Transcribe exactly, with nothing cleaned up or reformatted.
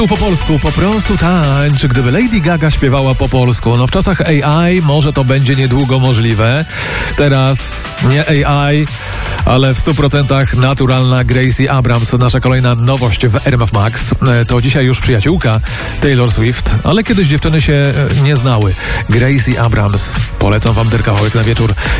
Po polsku, po prostu tańczy. Gdyby Lady Gaga śpiewała po polsku, no w czasach A I może to będzie niedługo możliwe. Teraz nie A I, ale w stu procentach naturalna Gracie Abrams, nasza kolejna nowość w R M F Max. To dzisiaj już przyjaciółka Taylor Swift, ale kiedyś dziewczyny się nie znały. Gracie Abrams. Polecam wam ten kawałek na wieczór.